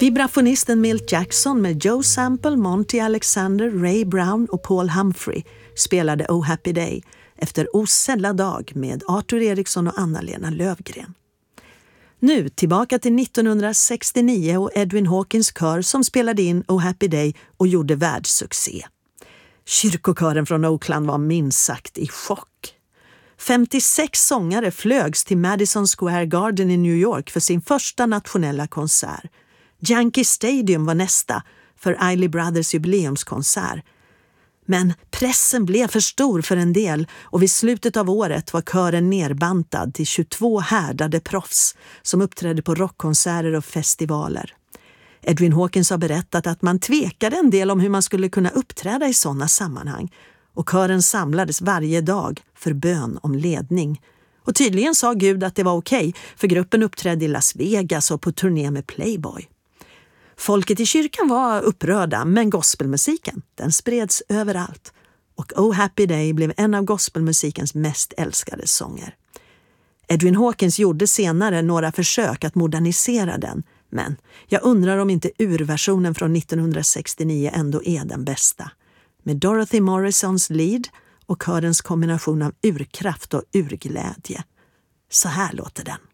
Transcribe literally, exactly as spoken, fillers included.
Vibrafonisten Milt Jackson med Joe Sample, Monty Alexander, Ray Brown och Paul Humphrey spelade Oh Happy Day efter Osälla dag med Arthur Eriksson och Anna-Lena Lövgren. Nu tillbaka till nittonhundrasextionio och Edwin Hawkins kör som spelade in Oh Happy Day och gjorde världssuccé. Kyrkokören från Oakland var minst sagt i chock. femtiosex sångare flögs till Madison Square Garden i New York för sin första nationella konsert. Yankee Stadium var nästa för Isley Brothers jubileumskonsert. Men pressen blev för stor för en del och vid slutet av året var kören nerbantad till tjugotvå härdade proffs som uppträdde på rockkonserter och festivaler. Edwin Hawkins har berättat att man tvekade en del om hur man skulle kunna uppträda i sådana sammanhang och kören samlades varje dag för bön om ledning. Och tydligen sa Gud att det var okej för gruppen uppträdde i Las Vegas och på turné med Playboy. Folket i kyrkan var upprörda, men gospelmusiken, den spreds överallt. Och Oh Happy Day blev en av gospelmusikens mest älskade sånger. Edwin Hawkins gjorde senare några försök att modernisera den, men jag undrar om inte urversionen från nittonhundrasextionio ändå är den bästa. Med Dorothy Morrisons lead och körens kombination av urkraft och urglädje. Så här låter den.